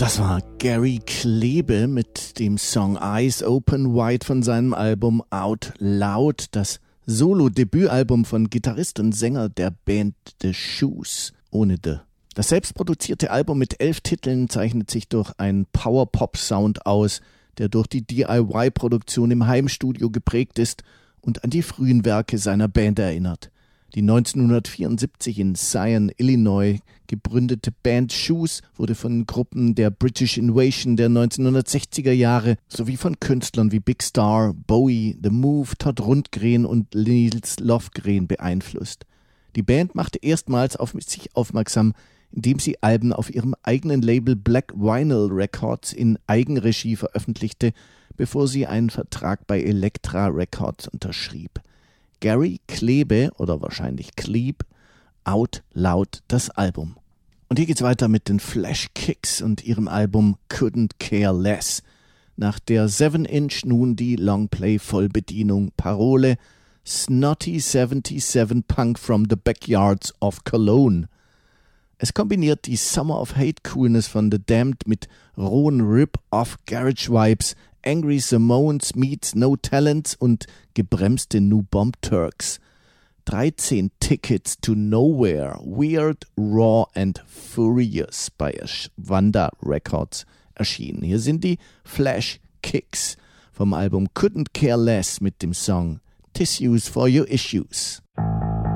Das war Gary Klebe mit dem Song Eyes Open Wide von seinem Album Out Loud, das Solo-Debütalbum von Gitarrist und Sänger der Band The Shoes, ohne The. Das selbstproduzierte Album mit 11 Titeln zeichnet sich durch einen Power-Pop-Sound aus, der durch die DIY-Produktion im Heimstudio geprägt ist und an die frühen Werke seiner Band erinnert. Die 1974 in Zion, Illinois gegründete Band Shoes wurde von Gruppen der British Invasion der 1960er Jahre sowie von Künstlern wie Big Star, Bowie, The Move, Todd Rundgren und Nils Lofgren beeinflusst. Die Band machte erstmals auf sich aufmerksam, indem sie Alben auf ihrem eigenen Label Black Vinyl Records in Eigenregie veröffentlichte, bevor sie einen Vertrag bei Elektra Records unterschrieb. Gary Klebe, oder wahrscheinlich Klebe, Out Loud, das Album. Und hier geht's weiter mit den Flash Kicks und ihrem Album Couldn't Care Less. Nach der 7-Inch nun die Longplay-Vollbedienung, Parole Snotty 77 Punk from the Backyards of Cologne. Es kombiniert die Summer of Hate Coolness von The Damned mit rohen Rip-Off Garage Vibes, Angry Samoans meets No Talents und gebremste New Bomb Turks. 13 Tickets to Nowhere, Weird, Raw and Furious bei Wanda Records erschienen. Hier sind die Flash Kicks vom Album Couldn't Care Less mit dem Song Tissues for Your Issues.